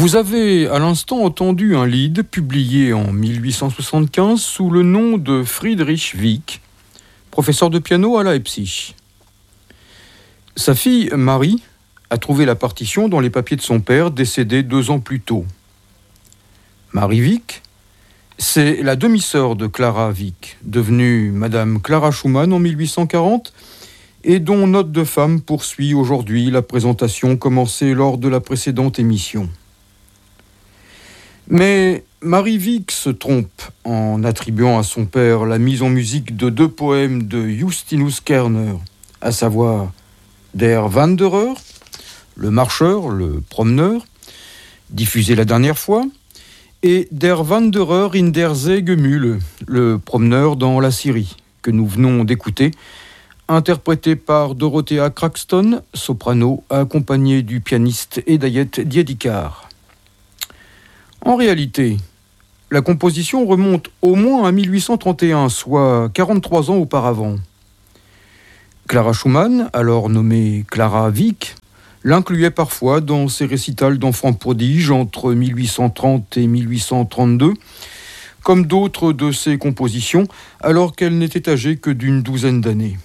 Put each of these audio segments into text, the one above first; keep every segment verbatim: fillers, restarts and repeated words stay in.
Vous avez à l'instant entendu un lied publié en mille huit cent soixante-quinze sous le nom de Friedrich Wieck, professeur de piano à Leipzig. Sa fille, Marie, a trouvé la partition dans les papiers de son père, décédé deux ans plus tôt. Marie Wieck, c'est la demi-sœur de Clara Wieck, devenue Madame Clara Schumann en mille huit cent quarante, et dont Note de femme poursuit aujourd'hui la présentation commencée lors de la précédente émission. Mais Marie Wieck se trompe en attribuant à son père la mise en musique de deux poèmes de Justinus Kerner, à savoir Der Wanderer, le marcheur, le promeneur, diffusé la dernière fois, et Der Wanderer in der Sägemühle, le promeneur dans la Syrie, que nous venons d'écouter, interprété par Dorothea Craxton, soprano, accompagnée du pianiste Hedayet Diedikar. En réalité, la composition remonte au moins à mille huit cent trente et un, soit quarante-trois ans auparavant. Clara Schumann, alors nommée Clara Wieck, l'incluait parfois dans ses récitals d'enfants prodiges entre mille huit cent trente et mille huit cent trente-deux, comme d'autres de ses compositions, alors qu'elle n'était âgée que d'une douzaine d'années.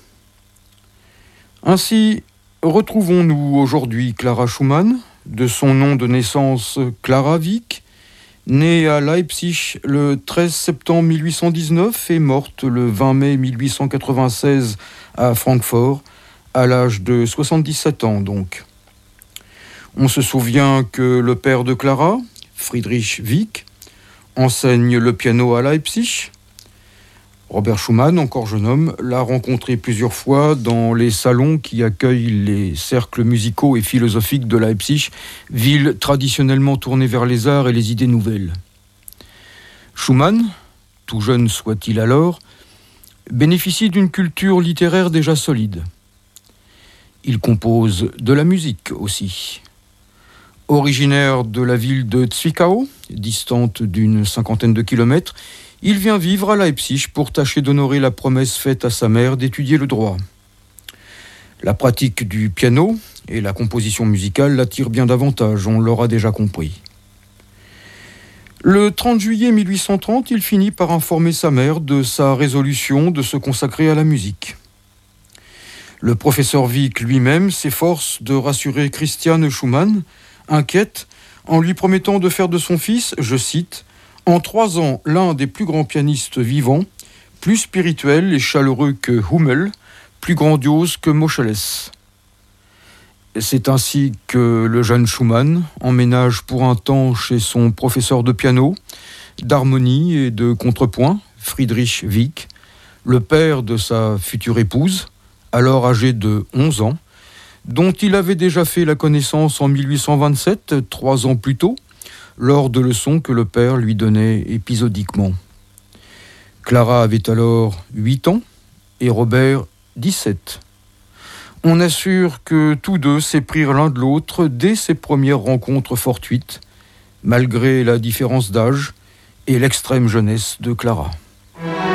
Ainsi, retrouvons-nous aujourd'hui Clara Schumann, de son nom de naissance Clara Wieck, née à Leipzig le treize septembre mille huit cent dix-neuf et morte le vingt mai mille huit cent quatre-vingt-seize à Francfort, à l'âge de soixante-dix-sept ans donc. On se souvient que le père de Clara, Friedrich Wieck, enseigne le piano à Leipzig. Robert Schumann, encore jeune homme, l'a rencontré plusieurs fois dans les salons qui accueillent les cercles musicaux et philosophiques de Leipzig, ville traditionnellement tournée vers les arts et les idées nouvelles. Schumann, tout jeune soit-il alors, bénéficie d'une culture littéraire déjà solide. Il compose de la musique aussi. Originaire de la ville de Zwickau, distante d'une cinquantaine de kilomètres, il vient vivre à Leipzig pour tâcher d'honorer la promesse faite à sa mère d'étudier le droit. La pratique du piano et la composition musicale l'attirent bien davantage, on l'aura déjà compris. Le trente juillet mille huit cent trente, il finit par informer sa mère de sa résolution de se consacrer à la musique. Le professeur Wieck lui-même s'efforce de rassurer Christiane Schumann, inquiète, en lui promettant de faire de son fils, je cite, « En trois ans, l'un des plus grands pianistes vivants, plus spirituel et chaleureux que Hummel, plus grandiose que Moscheles. » C'est ainsi que le jeune Schumann emménage pour un temps chez son professeur de piano, d'harmonie et de contrepoint, Friedrich Wieck, le père de sa future épouse, alors âgée de onze ans, dont il avait déjà fait la connaissance en mille huit cent vingt-sept, trois ans plus tôt, lors de leçons que le père lui donnait épisodiquement. Clara avait alors huit ans et Robert dix-sept. On assure que tous deux s'éprirent l'un de l'autre dès ses premières rencontres fortuites, malgré la différence d'âge et l'extrême jeunesse de Clara.